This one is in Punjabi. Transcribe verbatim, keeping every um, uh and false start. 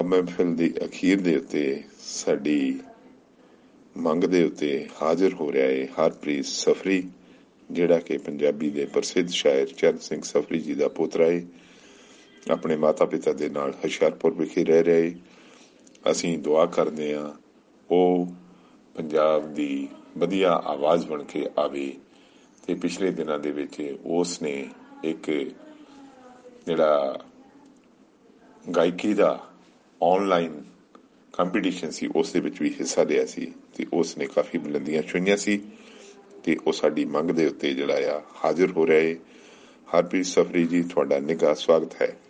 महफिल ਦੀ ਅਖੀਰ ਦੇ ਉੱਤੇ ਸਾਡੀ ਮੰਗ ਦੇ ਉੱਤੇ ਹਾਜ਼ਰ ਹੋ ਰਿਹਾ ਹੈ ਹਰਪ੍ਰੀਤ ਸਫਰੀ, ਜਿਹੜਾ ਕਿ ਪੰਜਾਬੀ ਦੇ ਪ੍ਰਸਿੱਧ ਸ਼ਾਇਰ ਚਰਨ ਸਿੰਘ ਸਫਰੀ ਜੀ ਦਾ ਪੋਤਰਾ ਹੈ। ਆਪਣੇ ਮਾਤਾ ਪਿਤਾ ਦੇ ਨਾਲ ਹੁਸ਼ਿਆਰਪੁਰ ਵਿਖੇ ਰਹਿ ਰਹੇ। ਅਸੀਂ ਦੁਆ ਕਰਦੇ ਹਾਂ ਉਹ ਪੰਜਾਬ ਦੀ ਵਧੀਆ ਆਵਾਜ਼ ਬਣ ਕੇ ਆਵੇ। ਅਤੇ ਪਿਛਲੇ ਦਿਨਾਂ ਦੇ ਵਿੱਚ ਉਸ ਨੇ ਇੱਕ ਜਿਹੜਾ ਗਾਇਕੀ ਦਾ ਆਨਲਾਈਨ ਕੰਪੀਟੀਸ਼ਨ ਸੀ ਉਸ ਦੇ ਵਿੱਚ ਵੀ ਹਿੱਸਾ ਲਿਆ ਸੀ ਅਤੇ ਉਸ ਨੇ ਕਾਫੀ ਬੁਲੰਦੀਆਂ ਛੂਹੀਆਂ ਸੀ ਅਤੇ ਉਹ ਸਾਡੀ ਮੰਗ ਦੇ ਉੱਤੇ ਜਿਹੜਾ ਆ ਹਾਜ਼ਰ ਹੋ ਰਿਹਾ ਹੈ। ਹਰਪ੍ਰੀਤ ਸਫਰੀ ਜੀ, ਤੁਹਾਡਾ ਨਿੱਘਾ ਸਵਾਗਤ ਹੈ।